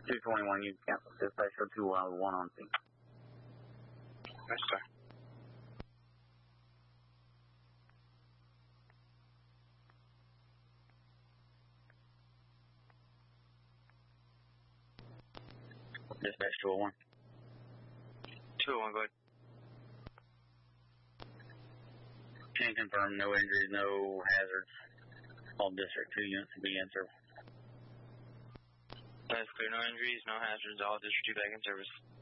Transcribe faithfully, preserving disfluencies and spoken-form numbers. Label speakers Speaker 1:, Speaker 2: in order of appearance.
Speaker 1: two twenty-one, you cancel dispatch for two one on scene.
Speaker 2: Yes, sir.
Speaker 1: Dispatch two oh one.
Speaker 2: two oh one, go ahead.
Speaker 1: Can confirm no injuries, no hazards. All District two units will be in service.
Speaker 2: That's clear. No injuries, no hazards. All District two back in service.